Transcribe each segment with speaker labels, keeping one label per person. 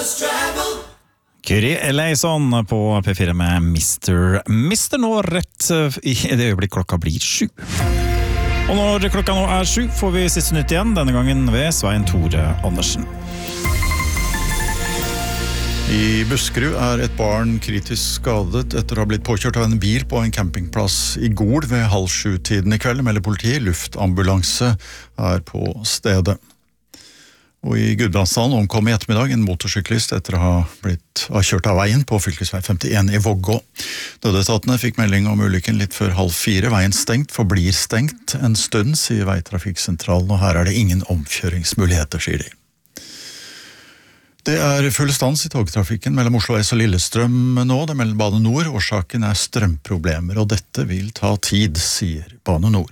Speaker 1: Kyrie Eleison på P4 med Mr. Nå rett i det øyeblikk klokka blir 7. Og når klokka nå er 7 får vi siste nytt igjen, denne gangen ved Svein Tore Andersen.
Speaker 2: I Buskerud er et barn kritisk skadet etter å ha blitt påkjørt av en bil på en campingplass i Gol ved 6:30 i kveld, melder politiet. Luftambulanse er på stedet. Og i Gudbrandsdalen omkom i ettermiddag en motorsyklist etter å ha kjørt av veien på fylkesvei 51 i Vågå. Nødetatene fikk melding om ulykken litt før 3:30. Veien forblir stengt en stund, sier Veitrafikksentralen, og her er det ingen omkjøringsmuligheter, sier de. Det er full stans i togtrafikken mellom Oslo S og Lillestrøm nå. Det melder Bane Nor. Årsaken er strømproblemer, og dette vil ta tid, sier Bane Nor.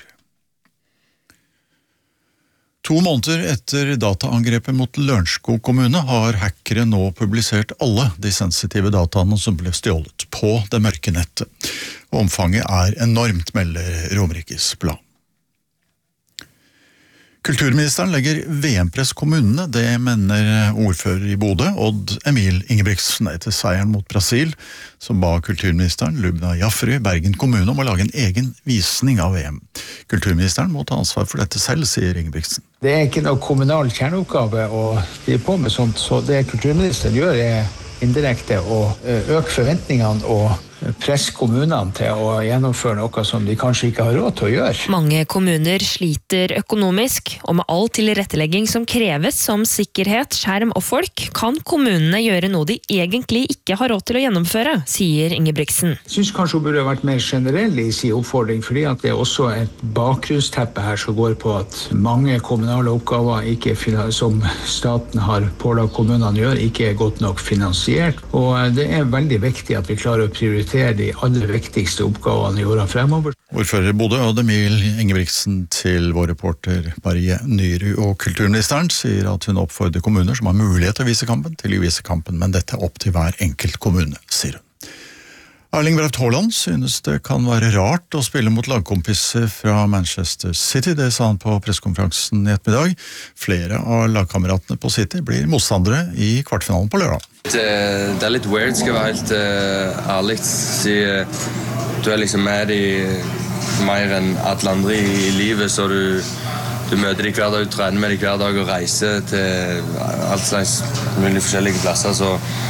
Speaker 2: 2 måneder etter dataangrepet mot Lørenskog kommune har hackere nå publisert alle de sensitive dataene som ble stjålet på det mørke nettet. Omfanget er enormt, melder Romerikes Blad. Kulturministeren legger VM-press kommunene, det mener ordfører i Bodø, Odd Emil Ingebrigtsen, etter seieren mot Brasil, som ba kulturministeren Lubna Jaffrey, Bergen kommune, om å lage en egen visning av VM. Kulturministeren må ta ansvar for dette selv, sier Ingebrigtsen.
Speaker 3: Det er ikke noe kommunal kjerneoppgave å drive på med sånt, så det kulturministeren gjør er indirekte å øke forventningene og presse kommunene til å gjennomføre noe som de kanskje ikke har råd til å gjøre.
Speaker 4: Mange kommuner sliter økonomisk, og med all tilrettelegging som kreves som sikkerhet, skjerm og folk, kan kommunene gjøre noe de egentlig ikke har råd til å gjennomføre, sier Ingebrigtsen.
Speaker 3: Jeg synes kanskje hun burde vært mer generell i sin oppfordring, fordi at det er også et bakgrunnsteppe her som går på at mange kommunale oppgaver som staten har pålagt kommunene gjør, ikke er godt nok finansiert, og det er veldig viktig at vi klarer å prioritere de aller viktigste oppgavene i årene fremover.
Speaker 2: Ordfører i Bodø, Odd Emil Ingebrigtsen, til vår reporter Marie Nyru, og kulturministeren sier at hun oppfordrer kommuner som har mulighet til å vise kampen, til å vise kampen, men dette er opp til hver enkelt kommune, sier hun. Erling Braut Haaland synes det kan være rart å spille mot lagkompiser fra Manchester City, det sa han på presskonferansen i ettermiddag. Flere av lagkameratene på City blir motstandere i kvartfinalen på lørdag.
Speaker 5: Det er litt weird, skal jeg være helt ærlig. Du er liksom med i mer enn alle andre i livet, så du møter de hver dag, du trener med de hver dag og reiser til alt slags mulige forskjellige plasser, så